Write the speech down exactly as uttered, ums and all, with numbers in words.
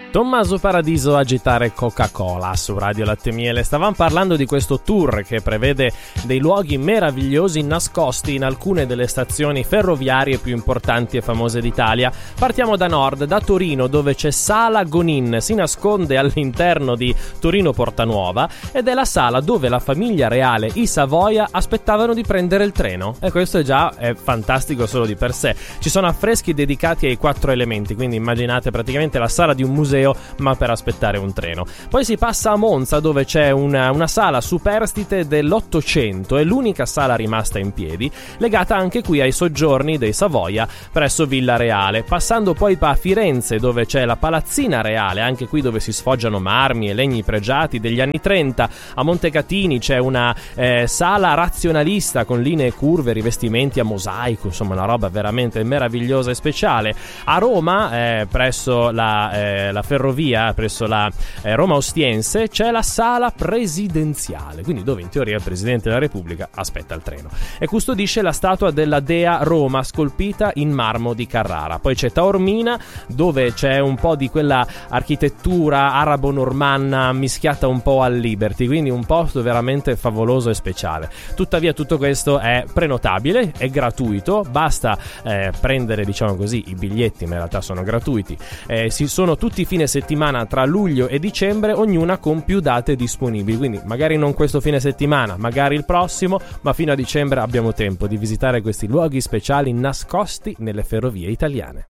Tommaso Paradiso, Agitare Coca-Cola su Radio Latte Miele. Stavamo parlando di questo tour che prevede dei luoghi meravigliosi nascosti in alcune delle stazioni ferroviarie più importanti e famose d'Italia. Partiamo da nord, da Torino, dove c'è Sala Gonin, si nasconde all'interno di Torino Portanuova ed è la sala dove la famiglia reale, i Savoia, aspettavano di prendere il treno, e questo è già è fantastico solo di per sé. Ci sono affreschi dedicati ai quattro elementi, quindi immaginate praticamente la sala di un museo ma per aspettare un treno. Poi si passa a Monza, dove c'è una, una sala superstite dell'Ottocento, è l'unica sala rimasta in piedi, legata anche qui ai soggiorni dei Savoia presso Villa Reale. Passando poi a Firenze, dove c'è la Palazzina Reale, anche qui dove si sfoggiano marmi e legni pregiati degli anni trenta. A Montecatini c'è una eh, sala razionalista con linee curve, rivestimenti a mosaico, insomma una roba veramente meravigliosa e speciale. A Roma, eh, presso la, eh, la ferrovia, presso la eh, Roma Ostiense, c'è la sala presidenziale, quindi dove in teoria il Presidente della Repubblica aspetta il treno, e custodisce la statua della Dea Roma scolpita in marmo di Carrara. Poi c'è Taormina, dove c'è un po' di quella architettura arabo-normanna mischiata un po' al Liberty, quindi un posto veramente favoloso e speciale. Tuttavia tutto questo è prenotabile, è gratuito, basta eh, prendere, diciamo così, i biglietti, ma in realtà sono gratuiti. Eh, si sono tutti i fine settimana tra luglio e dicembre, ognuna con più date disponibili, quindi magari non questo fine settimana, magari il prossimo, ma fino a dicembre abbiamo tempo di visitare questi luoghi speciali nascosti nelle ferrovie italiane.